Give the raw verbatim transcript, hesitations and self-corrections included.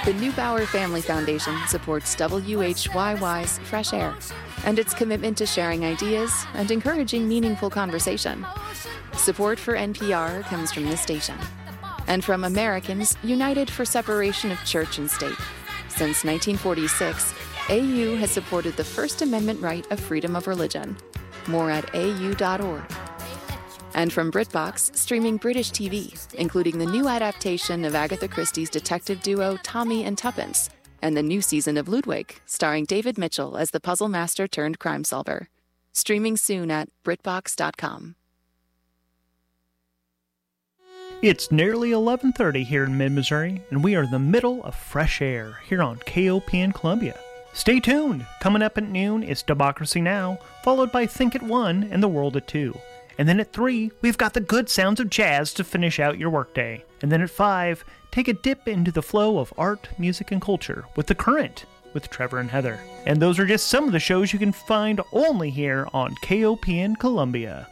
The Neubauer Family Foundation supports W H Y Y's Fresh Air and its commitment to sharing ideas and encouraging meaningful conversation. Support for N P R comes from this station and from Americans United for Separation of Church and State. Since nineteen forty-six, A U has supported the First Amendment right of freedom of religion. More at A U dot org. And from BritBox, streaming British T V, including the new adaptation of Agatha Christie's detective duo Tommy and Tuppence, and the new season of Ludwig, starring David Mitchell as the puzzle master turned crime solver. Streaming soon at Britbox dot com. It's nearly eleven thirty here in mid-Missouri, and we are in the middle of Fresh Air here on K O P N Columbia. Stay tuned! Coming up at noon, it's Democracy Now!, followed by Think at one and The World at two. And then at three, we've got the good sounds of jazz to finish out your workday. And then at five, take a dip into the flow of art, music, and culture with The Current with Trevor and Heather. And those are just some of the shows you can find only here on K O P N Columbia.